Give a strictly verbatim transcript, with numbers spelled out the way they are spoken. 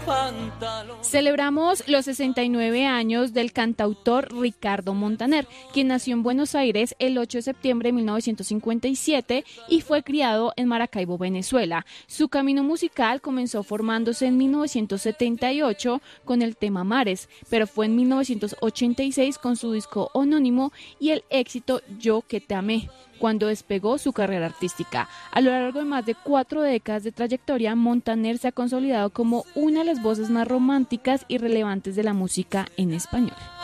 pantalón. Celebramos los sesenta y nueve años del cantautor Ricardo Montaner, quien nació en Buenos Aires el ocho de septiembre de mil novecientos cincuenta y siete y fue criado en Maracaibo, Venezuela. Su camino musical comenzó formándose en mil novecientos setenta y ocho con el tema Mares, pero fue en mil novecientos ochenta y seis con su disco homónimo y el éxito Yo que te amé, cuando despegó su carrera artística. A lo largo de más de cuatro décadas de trayectoria, Montaner se ha consolidado como una de las voces más románticas y relevantes de la música en español.